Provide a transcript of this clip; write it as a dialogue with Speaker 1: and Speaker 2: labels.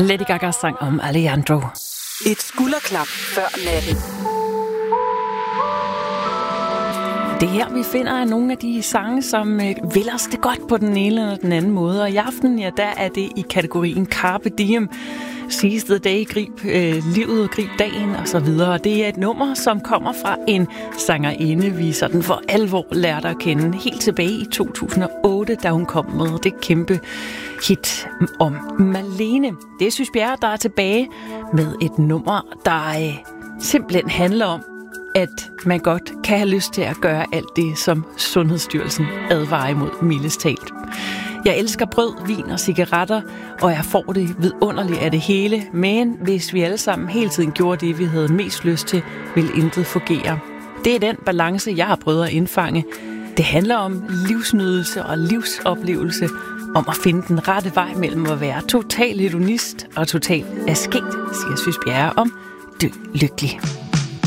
Speaker 1: Lady Gaga sang om Alejandro.
Speaker 2: Et skulderklap før natten.
Speaker 1: Det her, vi finder, er nogle af de sange, som vil os det godt på den ene eller den anden måde. Og i aften, ja, der er det i kategorien Carpe Diem. Seize the day, grib livet, grib dagen og så videre. Det er et nummer, som kommer fra en sangerinde, vi sådan for alvor lærte at kende helt tilbage i 2008, da hun kom med det kæmpe hit om Malene. Det er Sys Bjerre, der er tilbage med et nummer, der simpelthen handler om, at man godt kan have lyst til at gøre alt det, som Sundhedsstyrelsen advarer imod mildest talt. Jeg elsker brød, vin og cigaretter, og jeg får det vidunderligt af det hele. Men hvis vi alle sammen hele tiden gjorde det, vi havde mest lyst til, ville intet fungere. Det er den balance, jeg har prøvet at indfange. Det handler om livsnydelse og livsoplevelse, om at finde den rette vej mellem at være total hedonist og total asket, siger Sys Bjerre om Dø lykkelig.